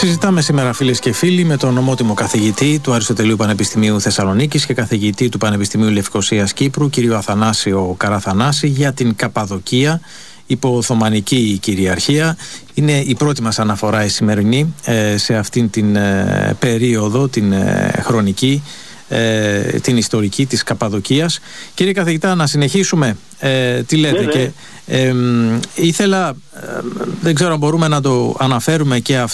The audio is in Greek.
Συζητάμε σήμερα, φίλες και φίλοι, με τον ομότιμο καθηγητή του Αριστοτελείου Πανεπιστημίου Θεσσαλονίκης και καθηγητή του Πανεπιστημίου Λευκωσίας Κύπρου, κύριο Αθανάσιο Καραθανάση, για την Καπαδοκία υπό Οθωμανική κυριαρχία. Είναι η πρώτη μας αναφορά η σημερινή σε αυτήν την περίοδο, την χρονική, την ιστορική της Καπαδοκίας. Κύριε καθηγητά, να συνεχίσουμε, τι λέτε? Ναι. Και ήθελα, δεν ξέρω αν μπορούμε να το αναφέρουμε και αυτό